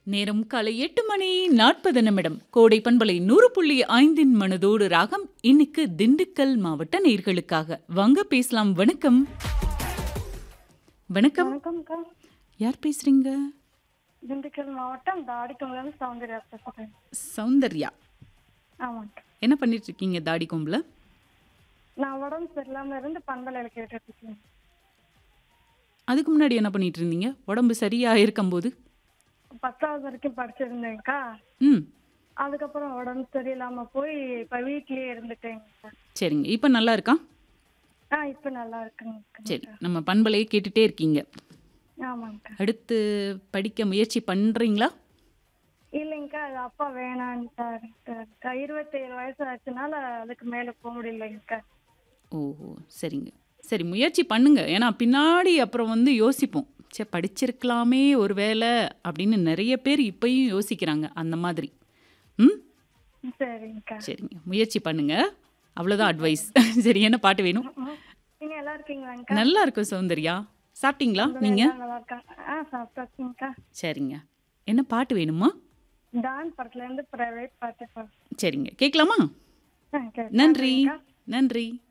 நேரம் காலை 8:40 கோடை பண்பலை 100.5 மனதோடு ராகம். இன்னைக்கு திண்டுக்கல் மாவட்ட நேயர்களுக்காக வாங்க பேசலாம். வணக்கம். வணக்கம். வணக்கம்க்கா. யார் பேசுறீங்க? திண்டுக்கல் மாவட்டம் தாடிக்கொம்புல சௌந்தர்யா பேசுறேன். சௌந்தர்யா. ஆமாங்க. என்ன பண்ணிட்டு இருக்கீங்க தாடிக்கொம்புல? நான் உடம்பு சரியில்லாம இருந்து பண்பலையில கேட்டுட்டு இருக்கேன். அதுக்கு முன்னாடி என்ன பண்ணிட்டு இருந்தீங்க? உடம்பு சரியா இருக்கும்போது 10வது வரைக்கும் படிச்சிருந்தேன்க்கா. ம் அதுக்கப்புறம் உடம்பு சரியில்லாம போய் இப்ப வீட்லயே இருந்துட்டேங்க. சரிங்க. இப்போ நல்லா இருக்கா? இப்ப நல்லா இருக்குங்க. சரி, நம்ம பண்பலையை கேட்டுட்டே இருக்கீங்க. ஆமாங்கக்கா. அடுத்து படிக்க முயற்சி பண்றீங்களா? இல்லைங்கக்கா, அது அப்பா வேணான்ட்டாருக்கா. 27 வயசு ஆச்சுனால அதுக்கு மேல போக முடியலைங்கக்கா. ஓஹோ, சரிங்க. சரி, முயற்சி பண்ணுங்க. ஏன்னா பின்னாடி அப்புறம் வந்து யோசிப்போம், சே படிச்சிருக்கலாமே ஒரு வேளை அப்படின்னு நிறைய பேர் இப்பயும் யோசிக்கிறாங்க அந்த மாதிரி. ம் சரிங்கக்கா. சரிங்க, முயற்சி பண்ணுங்க. அவ்வளோதான் அட்வைஸ். சரி, என்ன பாட்டு வேணும்? நீங்க நல்லா இருக்கீங்களாங்கக்கா? நல்லா இருக்கும் சௌந்தர்யா. சாப்பிட்டீங்களா நீங்க? எல்லாம் நல்லா இருக்காங்க. சாப்பிட்டாச்சுங்கக்கா. சரிங்க. என்ன பாட்டு வேணுமா? டான் படத்துல இருந்து பிரைவேட் பார்ட்டி. சரிங்க, கேட்கலாமா? கேட்கலாம். நன்றி. நன்றி.